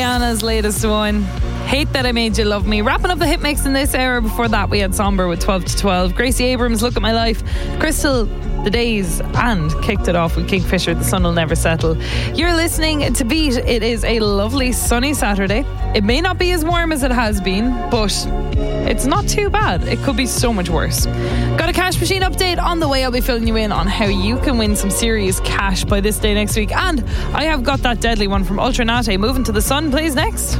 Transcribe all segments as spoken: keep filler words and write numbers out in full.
Rihanna's latest one. Hate That I Made You Love Me. Wrapping up the hit mix in this hour. Before that, we had Somber with twelve to twelve. Gracie Abrams, Look at My Life. Crystal, The Days, and kicked it off with Kingfisher, The Sun Will Never Settle. You're listening to Beat. It is a lovely sunny Saturday. It may not be as warm as it has been, but it's not too bad. It could be so much worse. Got a cash machine update on the way. I'll be filling you in on how you can win some serious cash by this day next week. And I have got that deadly one from Ultra Nate. Moving to the Sun plays next.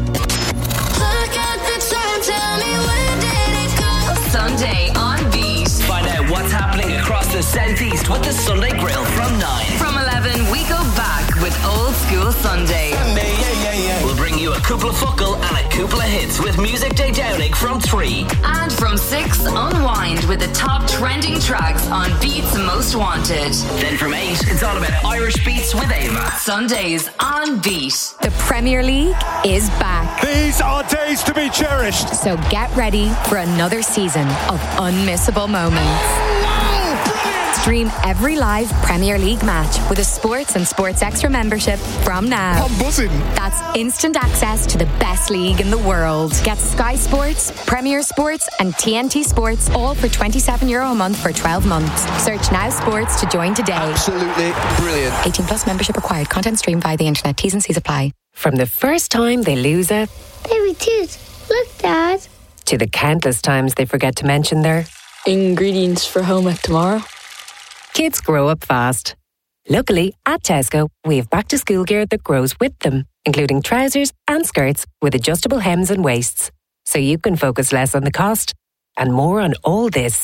Sunday on Beat. Find out what's happening across the southeast with the Sunday Grill from nine. From eleven, we go back with Old School Sunday. Sunday, yeah, yeah, yeah. We'll bring you a couple of fuckle and a couple of hits with Music Day Downing from three. And from six, unwind with the top trending tracks on Beat's Most Wanted. Then from eight, it's all about Irish beats with Ava. Sundays on Beat. The Premier League is back. These are days to be cherished. So get ready for another season of unmissable moments. Stream every live Premier League match with a Sports and Sports Extra membership from now. I'm buzzing. That's instant access to the best league in the world. Get Sky Sports, Premier Sports and T N T Sports all for twenty-seven euro a month for twelve months. Search Now Sports to join today. Absolutely brilliant. eighteen plus membership required. Content streamed via the internet. T's and C's apply. From the first time they lose a baby tooth. Look, Dad. To the countless times they forget to mention their ingredients for home ec tomorrow. Kids grow up fast. Luckily, at Tesco, we have back to school gear that grows with them, including trousers and skirts with adjustable hems and waists. So you can focus less on the cost and more on all this.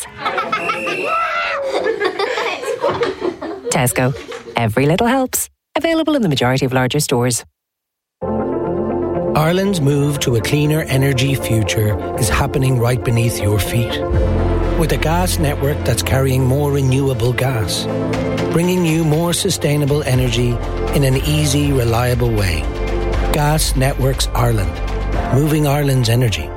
Tesco. Every little helps. Available in the majority of larger stores. Ireland's move to a cleaner energy future is happening right beneath your feet. With a gas network that's carrying more renewable gas, bringing you more sustainable energy in an easy, reliable way. Gas Networks Ireland, moving Ireland's energy.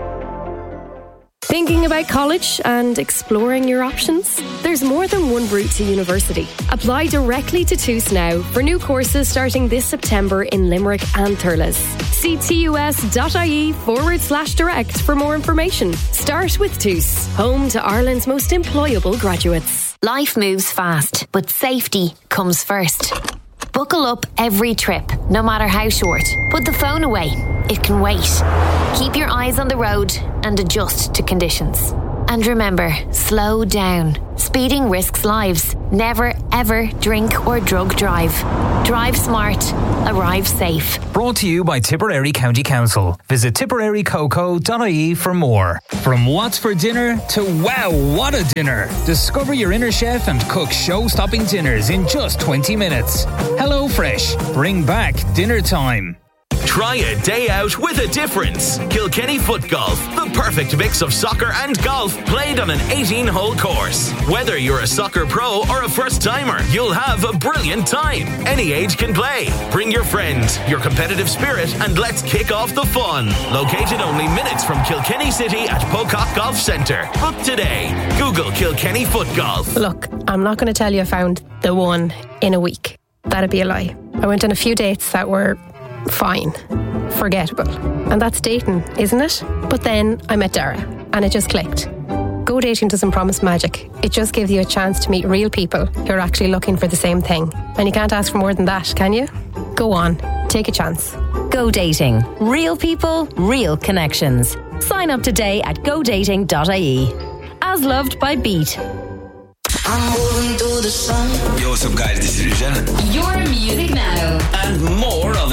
Thinking about college and exploring your options? There's more than one route to university. Apply directly to T U S now for new courses starting this September in Limerick and Thurles. See tus.ie forward slash direct for more information. Start with T U S, home to Ireland's most employable graduates. Life moves fast, but safety comes first. Buckle up every trip, no matter how short. Put the phone away. It can wait. Keep your eyes on the road and adjust to conditions. And remember, slow down. Speeding risks lives. Never, ever drink or drug drive. Drive smart. Arrive safe. Brought to you by Tipperary County Council. Visit tipperary coco dot I E for more. From what's for dinner to wow, what a dinner. Discover your inner chef and cook show-stopping dinners in just twenty minutes. HelloFresh. Bring back dinner time. Try a day out with a difference. Kilkenny Foot Golf, the perfect mix of soccer and golf played on an eighteen-hole course. Whether you're a soccer pro or a first-timer, you'll have a brilliant time. Any age can play. Bring your friends, your competitive spirit, and let's kick off the fun. Located only minutes from Kilkenny City at Pocock Golf Centre. Book today. Google Kilkenny Foot Golf. Look, I'm not going to tell you I found the one in a week. That'd be a lie. I went on a few dates that were fine, forgettable. And that's dating, isn't it? But then I met Dara and it just clicked. Go dating doesn't promise magic. It just gives you a chance to meet real people who are actually looking for the same thing. And you can't ask for more than that, can you? Go on, take a chance. Go dating. Real people, real connections. Sign up today at go dating dot I E. As loved by Beat. I'm moving through the sun. Yo, what's up, guys? This is Regina. Your music now. And more of it.